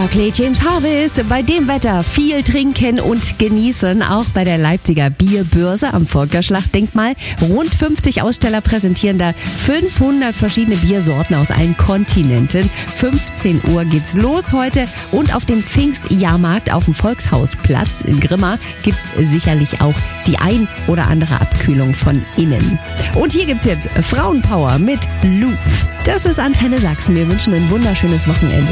Barclay James Harvest. Bei dem Wetter viel trinken und genießen, auch bei der Leipziger Bierbörse am Volkerschlacht-Denkmal. Rund 50 Aussteller präsentieren da 500 verschiedene Biersorten aus allen Kontinenten. 15 Uhr geht's los heute und auf dem Pfingstjahrmarkt auf dem Volkshausplatz in Grimma gibt's sicherlich auch die ein oder andere Abkühlung von innen. Und hier gibt's jetzt Frauenpower mit Luf. Das ist Antenne Sachsen. Wir wünschen ein wunderschönes Wochenende.